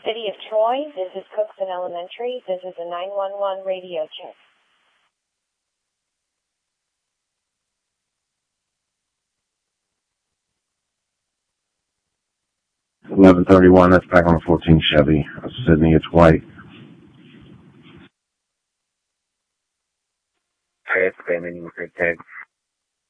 City of Troy, this is Cookson Elementary. This is a 911 radio check. 1131, that's back on the 14 Chevy. Sydney, it's white. Hey, it's Ben in Creek Tag.